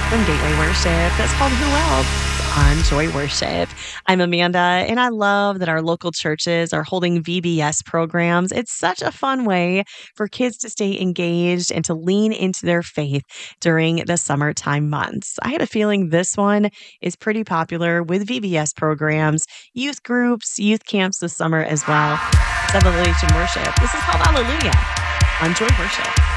from Gateway Worship. That's called Who Else on Joy Worship. I'm Amanda, and I love that our local churches are holding VBS programs. It's such a fun way for kids to stay engaged and to lean into their faith during the summertime months. I have a feeling this one is pretty popular with VBS programs, youth groups, youth camps this summer as well. It's Evolution Worship. This is called Hallelujah on Joy Worship.